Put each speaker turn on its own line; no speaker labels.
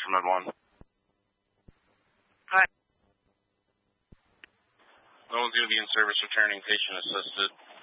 Med 1.
Hi.
No one's going to be in service returning, patient assisted.